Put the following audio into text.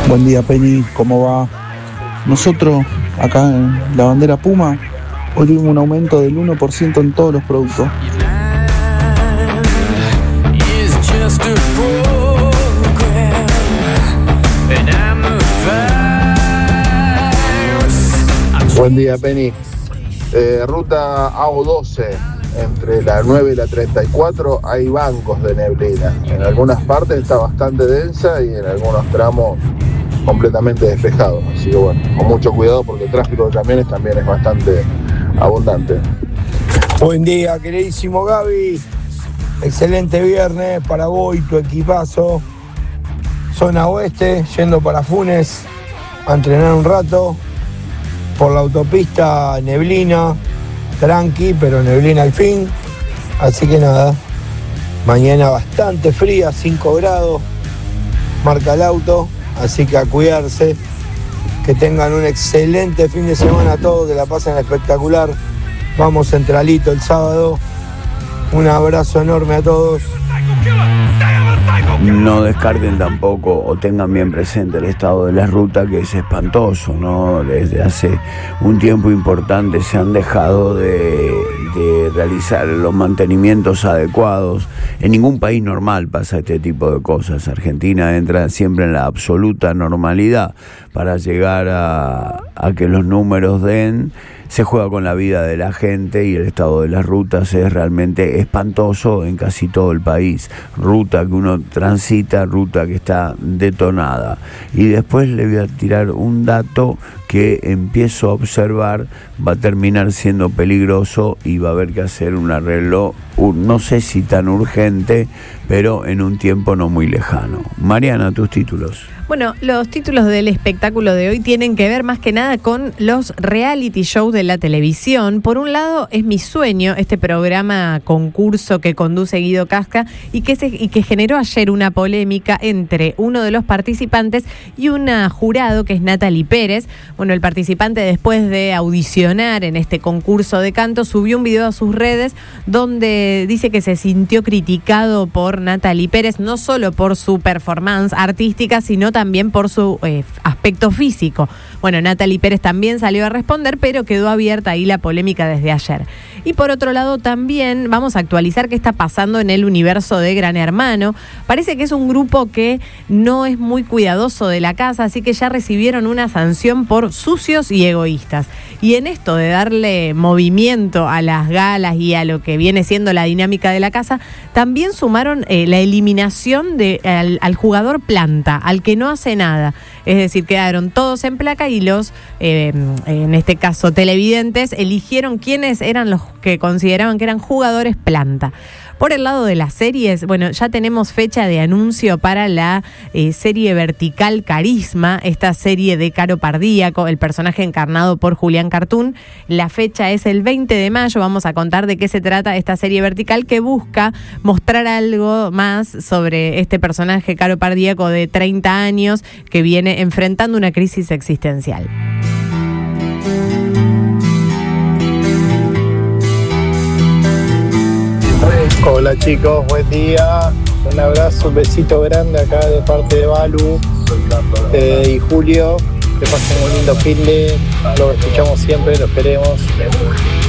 Buen día, Penny, ¿cómo va? Nosotros, acá en la bandera Puma, hoy tuvimos un aumento del 1% en todos los productos. Buen día, Penny. Ruta AO12, entre la 9 y la 34 hay bancos de neblina. En algunas partes está bastante densa y en algunos tramos completamente despejado. Así que bueno, con mucho cuidado porque el tráfico de camiones también es bastante abundante. Buen día, queridísimo Gaby. Excelente viernes para vos y tu equipazo. Zona oeste, yendo para Funes a entrenar un rato. Por la autopista neblina, tranqui, pero neblina al fin. Así que nada, mañana bastante fría, 5 grados, marca el auto. Así que a cuidarse, que tengan un excelente fin de semana todos, que la pasen espectacular. Vamos centralito el sábado. Un abrazo enorme a todos. No descarten tampoco o tengan bien presente el estado de la ruta, que es espantoso, ¿no? Desde hace un tiempo importante se han dejado de realizar los mantenimientos adecuados. En ningún país normal pasa este tipo de cosas. Argentina entra siempre en la absoluta normalidad. Para llegar a que los números den, se juega con la vida de la gente y el estado de las rutas es realmente espantoso en casi todo el país. Ruta que uno transita, ruta que está detonada. Y después le voy a tirar un dato que empiezo a observar, va a terminar siendo peligroso y va a haber que hacer un arreglo, no sé si tan urgente, pero en un tiempo no muy lejano. Mariana, tus títulos. Bueno, los títulos del espectáculo de hoy tienen que ver más que nada con los reality shows de la televisión. Por un lado, es Mi Sueño, este programa concurso que conduce Guido Casca y que generó ayer una polémica entre uno de los participantes y una jurado que es Natalie Pérez. Bueno, el participante, después de audicionar en este concurso de canto, subió un video a sus redes donde dice que se sintió criticado por Natalie Pérez, no solo por su performance artística, sino también por su aspecto físico. Bueno, Natalie Pérez también salió a responder, pero quedó abierta ahí la polémica desde ayer. Y por otro lado también vamos a actualizar qué está pasando en el universo de Gran Hermano. Parece que es un grupo que no es muy cuidadoso de la casa, así que ya recibieron una sanción por sucios y egoístas. Y en esto de darle movimiento a las galas y a lo que viene siendo la dinámica de la casa, también sumaron la eliminación al jugador planta, al que no hace nada. Es decir, quedaron todos en placa y los, en este caso televidentes, eligieron quiénes eran los que consideraban que eran jugadores planta. Por el lado de las series, bueno, ya tenemos fecha de anuncio para la serie vertical Carisma, esta serie de Caro Pardíaco, el personaje encarnado por Julián Cartoon. La fecha es el 20 de mayo, vamos a contar de qué se trata esta serie vertical que busca mostrar algo más sobre este personaje Caro Pardíaco de 30 años que viene enfrentando una crisis existencial. Hola chicos, buen día, un abrazo, un besito grande acá de parte de Balu y Julio, que pasen un lindo fin de, lo escuchamos siempre, lo queremos.